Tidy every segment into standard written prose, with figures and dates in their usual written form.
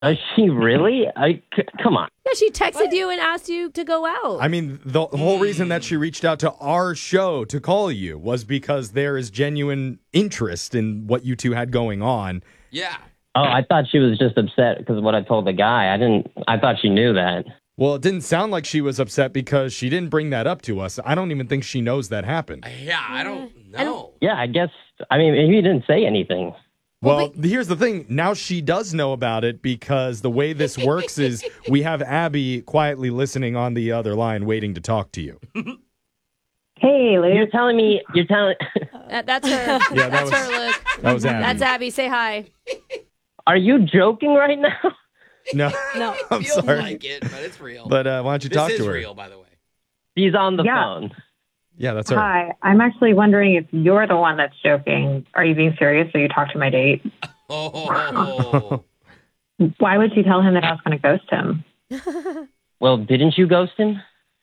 Is she really? Come on. Yeah, she texted you and asked you to go out. I mean, the whole reason that she reached out to our show to call you was because there is genuine interest in what you two had going on. Yeah. Oh, I thought she was just upset because of what I told the guy. I thought she knew that. Well, it didn't sound like she was upset because she didn't bring that up to us. I don't even think she knows that happened. Yeah, I don't know. Yeah, I guess, maybe he didn't say anything. Well, here's the thing. Now she does know about it because the way this works is we have Abby quietly listening on the other line waiting to talk to you. Hey, Luke. You're telling... That's her. Yeah, that's her, Luke. That was Abby. That's Abby. Say hi. Are you joking right now? No. I'm Feels sorry. like it, but it's real. But why don't you talk to her? This is real, by the way. He's on the phone. Yeah, that's her. Hi. I'm actually wondering if you're the one that's joking. Are you being serious? Or you talked to my date? Oh. Why would you tell him that I was going to ghost him? Well, didn't you ghost him?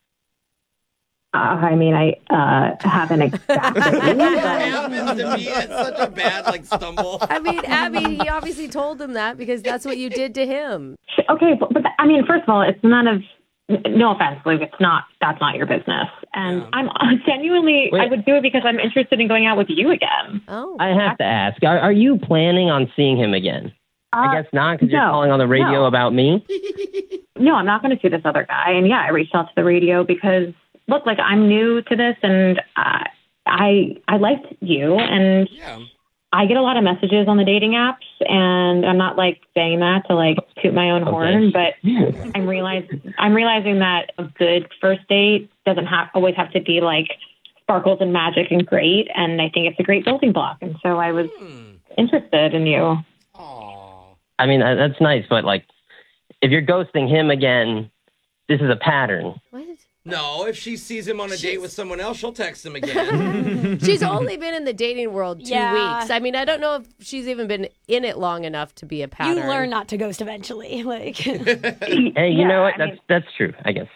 I haven't exactly. That happens to me. It's such a bad, stumble. I mean, Abby, he obviously told him that because that's what you did to him. Okay, but first of all, it's none of... No offense, Luke. That's not your business. And I'm genuinely... Wait. I would do it because I'm interested in going out with you again. Oh. I have to ask, are you planning on seeing him again? I guess not, because you're no, calling on the radio about me? No, I'm not going to see this other guy. And I reached out to the radio because... Look, I'm new to this, and I liked you, and I get a lot of messages on the dating apps, and I'm not saying that to toot my own horn, but I'm realizing that a good first date doesn't always have to be sparkles and magic and great, and I think it's a great building block, and so I was interested in you. Aww. I mean, that's nice, but if you're ghosting him again, this is a pattern. What? No, if she sees him on a date with someone else, she'll text him again. She's only been in the dating world 2 weeks. I mean, I don't know if she's even been in it long enough to be a pattern. You learn not to ghost eventually. Hey, you know what? That's true, I guess.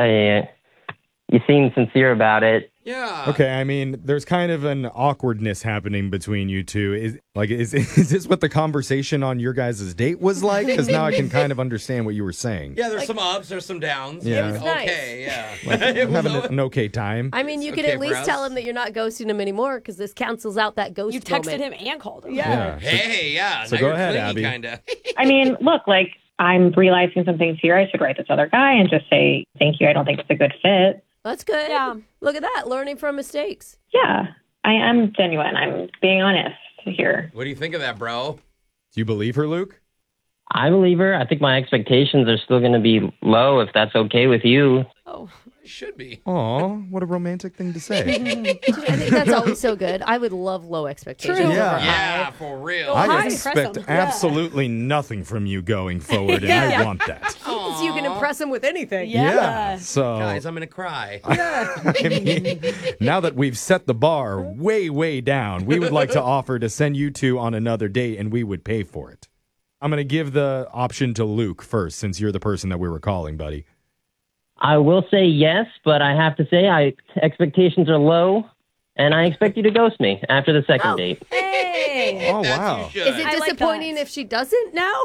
You seem sincere about it. Yeah. Okay, I mean, there's kind of an awkwardness happening between you two. Is this what the conversation on your guys' date was like? Because now I can kind of understand what you were saying. Yeah, there's some ups, there's some downs. Yeah. It was nice. Okay, yeah. Having an okay time. I mean, you could okay at for least us. tell him that you're not ghosting him anymore because this cancels out that ghost You texted moment. him and called him. Yeah. Hey, yeah. So now go you're ahead, clingy, Abby. kinda. Look, I'm realizing some things here. I should write this other guy and just say, thank you, I don't think it's a good fit. That's good. Yeah. Look at that, learning from mistakes. Yeah, I am genuine. I'm being honest here. What do you think of that, bro? Do you believe her, Luke? I believe her. I think my expectations are still going to be low, if that's okay with you. Oh, It should be. Aw, what a romantic thing to say. I think that's always so good. I would love low expectations. True. Yeah. over high. Yeah, for real. Hi, I impress expect him. absolutely nothing from you going forward, and I want that. So you can impress him with anything. Yeah. So, Guys, I'm going to cry. I mean, now that we've set the bar way, way down, we would like to offer to send you two on another date, and we would pay for it. I'm going to give the option to Luke first, since you're the person that we were calling, buddy. I will say yes, but I have to say expectations are low, and I expect you to ghost me after the second date. Hey. Oh, That's wow. you should. Is it I like disappointing that. if she doesn't now?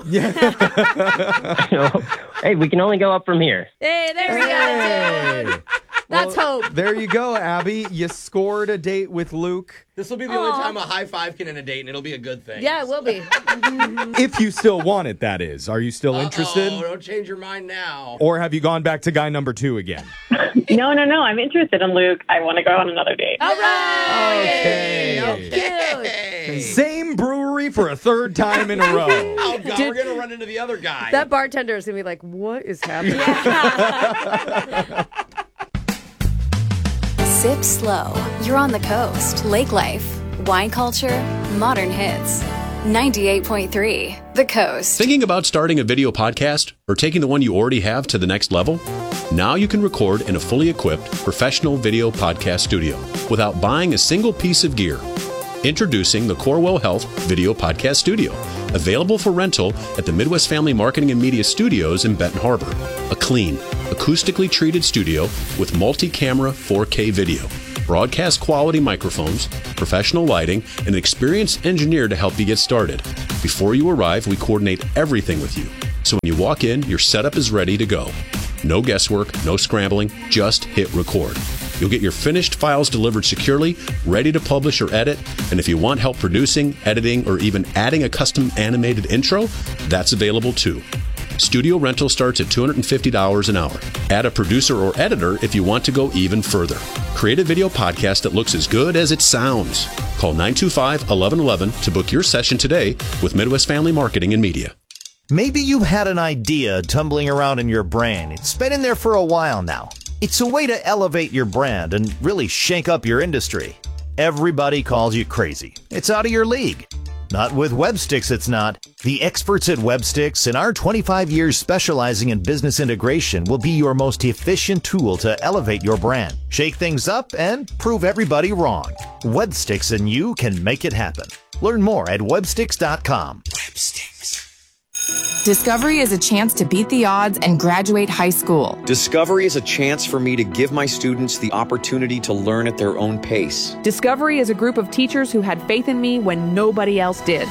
Hey, we can only go up from here. Hey, there we go. Hey. That's hope. There you go, Abby. You scored a date with Luke. This will be the only time a high five can end a date, and it'll be a good thing. Yeah, it will be. If you still want it, that is. Are you still interested? Oh, don't change your mind now. Or have you gone back to guy number 2 again? No. I'm interested in Luke. I want to go on another date. All right. Okay. Cute. Same brewery for a third time in a row. Oh, God, we're going to run into the other guy. That bartender is going to be like, what is happening? Sip slow. You're on the coast. Lake life, wine culture, modern hits. 98.3 The Coast. Thinking about starting a video podcast or taking the one you already have to the next level? Now you can record in a fully equipped professional video podcast studio without buying a single piece of gear. Introducing the Corwell Health Video Podcast Studio, available for rental at the Midwest Family Marketing and Media Studios in Benton Harbor. A clean, acoustically treated studio with multi-camera 4K video, broadcast quality microphones, professional lighting, and an experienced engineer to help you get started. Before you arrive, we coordinate everything with you, So when you walk in, your setup is ready to go. No guesswork, no scrambling, just hit record. You'll get your finished files delivered securely, ready to publish or edit, and if you want help producing, editing, or even adding a custom animated intro, that's available too. Studio rental starts at $250 an hour. Add a producer or editor if you want to go even further. Create a video podcast that looks as good as it sounds. Call 925-1111 to book your session today with Midwest Family Marketing and Media. Maybe you've had an idea tumbling around in your brain. It's been in there for a while now. It's a way to elevate your brand and really shake up your industry. Everybody calls you crazy. It's out of your league. Not with Websticks, it's not. The experts at Websticks and our 25 years specializing in business integration will be your most efficient tool to elevate your brand, shake things up, and prove everybody wrong. Websticks and you can make it happen. Learn more at websticks.com. Websticks. Discovery is a chance to beat the odds and graduate high school. Discovery is a chance for me to give my students the opportunity to learn at their own pace. Discovery is a group of teachers who had faith in me when nobody else did.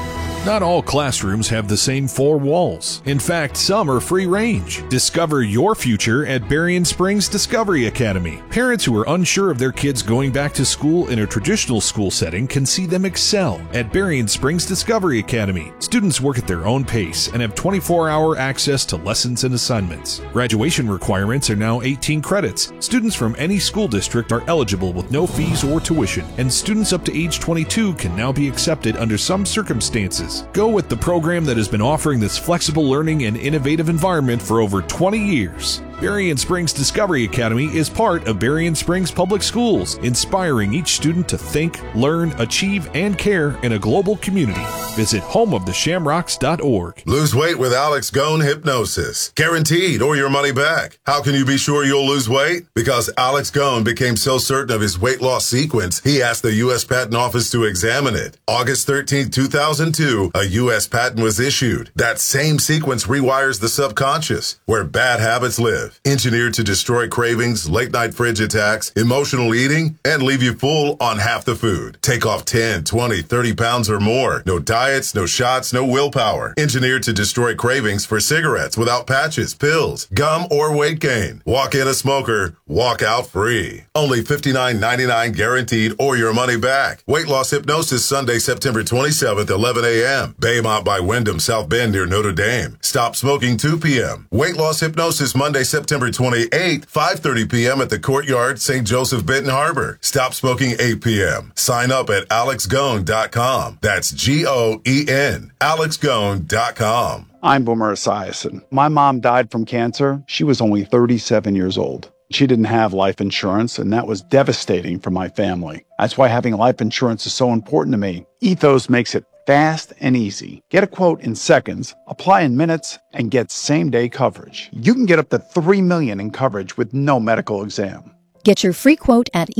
Not all classrooms have the same four walls. In fact, some are free range. Discover your future at Berrien Springs Discovery Academy. Parents who are unsure of their kids going back to school in a traditional school setting can see them excel at Berrien Springs Discovery Academy. Students work at their own pace and have 24-hour access to lessons and assignments. Graduation requirements are now 18 credits. Students from any school district are eligible with no fees or tuition, and students up to age 22 can now be accepted under some circumstances. Go with the program that has been offering this flexible learning and innovative environment for over 20 years. Berrien Springs Discovery Academy is part of Berrien Springs Public Schools, inspiring each student to think, learn, achieve, and care in a global community. Visit homeoftheshamrocks.org. Lose weight with Alex Gone Hypnosis. Guaranteed or your money back. How can you be sure you'll lose weight? Because Alex Gone became so certain of his weight loss sequence, he asked the U.S. Patent Office to examine it. August 13, 2002, a U.S. patent was issued. That same sequence rewires the subconscious, where bad habits live. Engineered to destroy cravings, late-night fridge attacks, emotional eating, and leave you full on half the food. Take off 10, 20, 30 pounds or more. No diets, no shots, no willpower. Engineered to destroy cravings for cigarettes without patches, pills, gum, or weight gain. Walk in a smoker, walk out free. Only $59.99 guaranteed or your money back. Weight loss hypnosis Sunday, September 27th, 11 a.m. Baymont by Wyndham, South Bend near Notre Dame. Stop smoking 2 p.m. Weight loss hypnosis Monday, September 28th, 5:30 p.m. at the Courtyard, St. Joseph, Benton Harbor. Stop smoking 8 p.m. Sign up at alexgone.com. That's G-O-E-N. alexgone.com. I'm Boomer Esiason. My mom died from cancer. She was only 37 years old. She didn't have life insurance, and that was devastating for my family. That's why having life insurance is so important to me. Ethos makes it fast and easy. Get a quote in seconds, apply in minutes, and get same-day coverage. You can get up to $3 million in coverage with no medical exam. Get your free quote at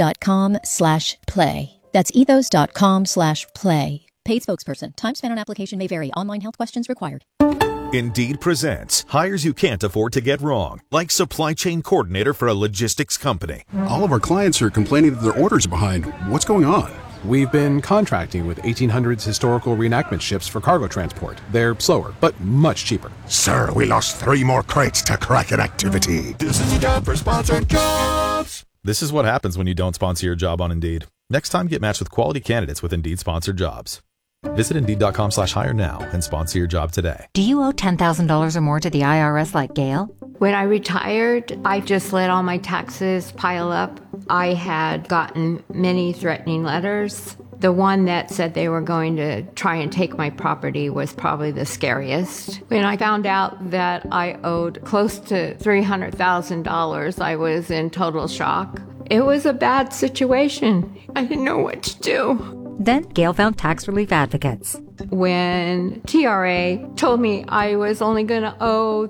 ethos.com/play. That's ethos.com/play. Paid spokesperson. Time spent on application may vary. Online health questions required. Indeed presents hires you can't afford to get wrong, like supply chain coordinator for a logistics company. All of our clients are complaining that their orders are behind. What's going on? We've been contracting with 1800s historical reenactment ships for cargo transport. They're slower, but much cheaper. Sir, we lost 3 more crates to Kraken activity. This is a job for sponsored jobs. This is what happens when you don't sponsor your job on Indeed. Next time, get matched with quality candidates with Indeed sponsored jobs. Visit Indeed.com/hire now and sponsor your job today. Do you owe $10,000 or more to the IRS like Gail? When I retired, I just let all my taxes pile up. I had gotten many threatening letters. The one that said they were going to try and take my property was probably the scariest. When I found out that I owed close to $300,000, I was in total shock. It was a bad situation. I didn't know what to do. Then Gail found Tax Relief Advocates. When TRA told me I was only going to owe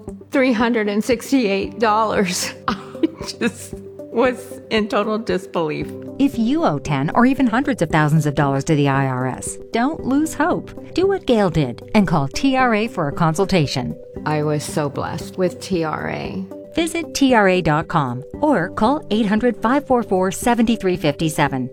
$368, I just was in total disbelief. If you owe 10 or even hundreds of thousands of dollars to the IRS, don't lose hope. Do what Gail did and call TRA for a consultation. I was so blessed with TRA. Visit TRA.com or call 800-544-7357.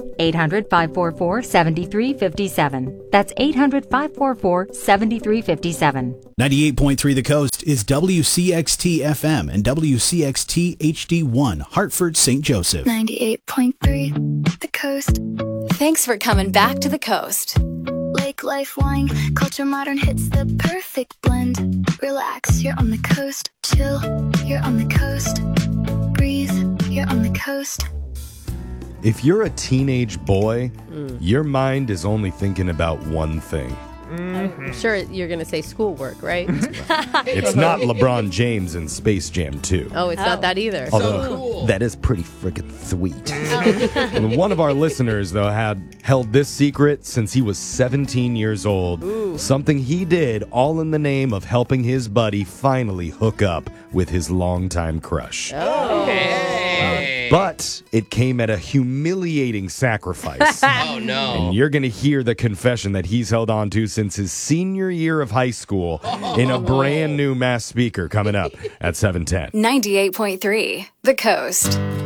800-544-7357. That's 800-544-7357. 98.3 The Coast is WCXT FM and WCXT HD1, Hartford, St. Joseph. 98.3 The Coast. Thanks for coming back to the coast. Lake life, wine, culture, modern hits, the perfect blend. Relax, you're on the coast. Chill, you're on the coast. Breathe, you're on the coast. If you're a teenage boy, your mind is only thinking about one thing. I'm sure you're going to say schoolwork, right? It's not LeBron James in Space Jam 2. Oh, it's not that either. Although, that is pretty freaking sweet. And one of our listeners, though, had held this secret since he was 17 years old. Ooh. Something he did all in the name of helping his buddy finally hook up with his longtime crush. Oh. But it came at a humiliating sacrifice. Oh, no. And you're going to hear the confession that he's held on to since his senior year of high school in a brand new Mass Speaker coming up at 7:10. 98.3 The Coast.